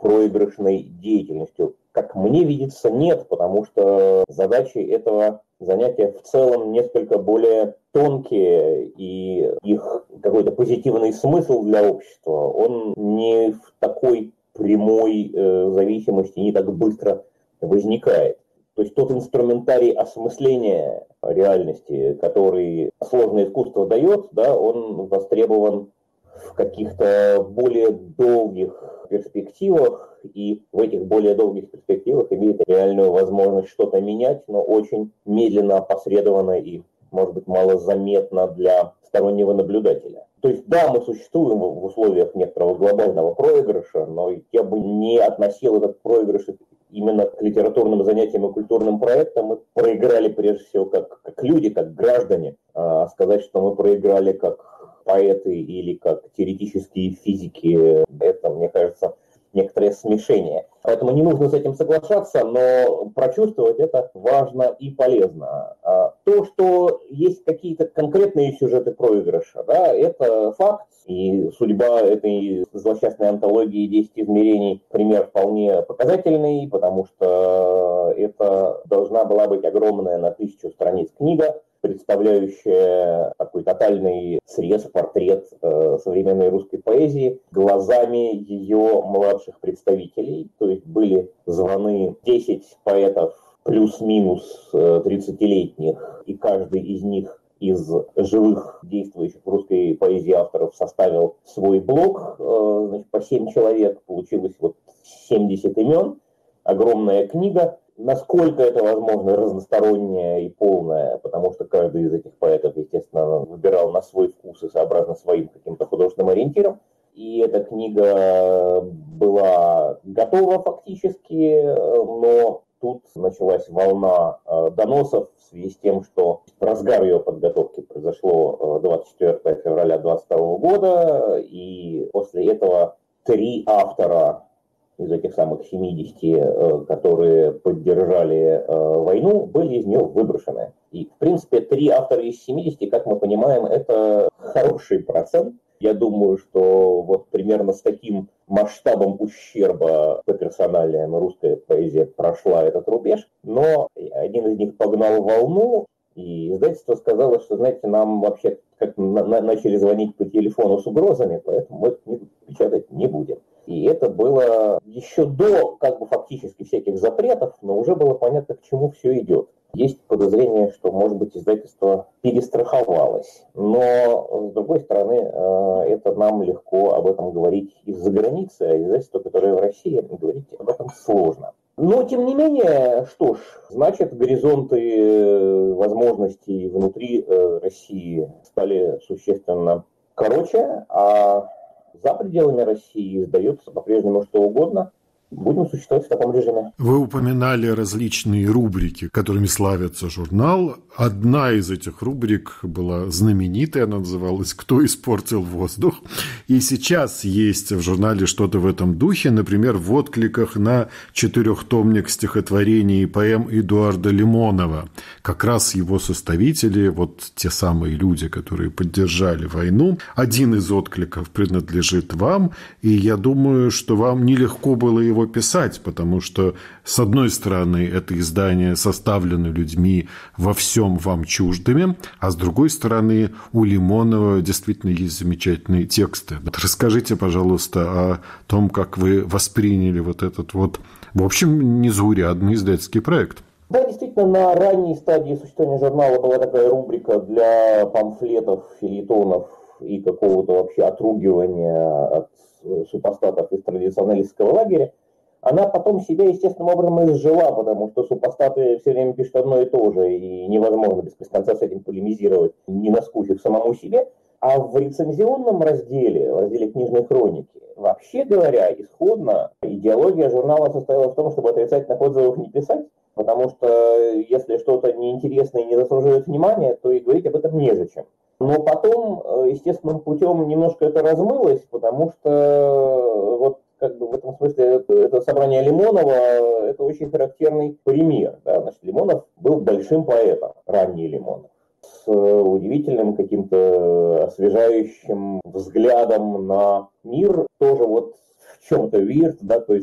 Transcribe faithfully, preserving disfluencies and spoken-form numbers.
проигрышной деятельностью? Как мне видится, нет, потому что задачи этого занятия в целом несколько более тонкие, и их какой-то позитивный смысл для общества, он не в такой прямой э, зависимости, не так быстро возникает. То есть тот инструментарий осмысления реальности, который сложное искусство дает, да, он востребован в каких-то более долгих перспективах, и в этих более долгих перспективах имеет реальную возможность что-то менять, но очень медленно, опосредованно и, может быть, малозаметно для стороннего наблюдателя. То есть, да, мы существуем в условиях некоторого глобального проигрыша, но я бы не относил этот проигрыш именно к литературным занятиям и культурным проектам. Мы проиграли прежде всего как, как люди, как граждане. А сказать, что мы проиграли как поэты или как теоретические физики, это, мне кажется, некоторое смешение. Поэтому не нужно с этим соглашаться, но прочувствовать это важно и полезно. То, что есть какие-то конкретные сюжеты проигрыша, да, это факт, и судьба этой злосчастной антологии десять измерений пример вполне показательный, потому что это должна была быть огромная на тысячу страниц книга, представляющая такой тотальный срез, портрет э, современной русской поэзии глазами ее младших представителей. То есть были званы десять поэтов плюс-минус э, тридцатилетних, и каждый из них из живых действующих в русской поэзии авторов составил свой блок, э, значит, по семь человек, получилось вот семьдесят имен, огромная книга. Насколько это возможно разносторонняя и полная, потому что каждый из этих поэтов, естественно, выбирал на свой вкус и сообразно своим каким-то художественным ориентирам. И эта книга была готова фактически, но тут началась волна доносов в связи с тем, что разгар ее подготовки произошло двадцать четвёртого февраля двадцать второго года, и после этого три автора из этих самых семидесяти, которые поддержали войну, были из нее выброшены. И, в принципе, три автора из семидесяти, как мы понимаем, это хороший процент. Я думаю, что вот примерно с таким масштабом ущерба по персоналиям русская поэзия прошла этот рубеж, но один из них погнал волну, и издательство сказало, что, знаете, нам вообще как на- на- начали звонить по телефону с угрозами, поэтому мы эту книгу печатать не будем. И это было еще до, как бы, фактически всяких запретов, но уже было понятно, к чему все идет. Есть подозрение, что, может быть, издательство перестраховалось. Но, с другой стороны, это нам легко об этом говорить из-за границы, а издательство, которое в России, говорить об этом сложно. Но, тем не менее, что ж, значит, горизонты возможностей внутри России стали существенно короче, а за пределами России издается по-прежнему что угодно. Будем существовать в таком режиме. Вы упоминали различные рубрики, которыми славится журнал. Одна из этих рубрик была знаменитая, она называлась «Кто испортил воздух?». И сейчас есть в журнале что-то в этом духе, например, в откликах на четырехтомник стихотворений и поэм Эдуарда Лимонова. Как раз его составители, вот те самые люди, которые поддержали войну. Один из откликов принадлежит вам, и я думаю, что вам нелегко было его писать, потому что, с одной стороны, это издание составлено людьми во всем вам чуждыми, а с другой стороны, у Лимонова действительно есть замечательные тексты. Вот расскажите, пожалуйста, о том, как вы восприняли вот этот вот, в общем, незаурядный издательский проект. Да, действительно, на ранней стадии существования журнала была такая рубрика для памфлетов, фельетонов и какого-то вообще отругивания от супостатов из традиционалистского лагеря. Она потом себя естественным образом изжила, потому что супостаты все время пишут одно и то же, и невозможно без конца с этим полемизировать, не наскучив самому себе. А в рецензионном разделе, в разделе книжной хроники, вообще говоря, исходно идеология журнала состояла в том, чтобы отрицательных отзывов не писать, потому что если что-то неинтересное и не заслуживает внимания, то и говорить об этом незачем. Но потом, естественным путем, немножко это размылось, потому что вот как бы в этом смысле это, это собрание Лимонова, это очень характерный пример. Да? Значит, Лимонов был большим поэтом, ранний Лимонов, с удивительным каким-то освежающим взглядом на мир, тоже вот в чем-то weird, да, то есть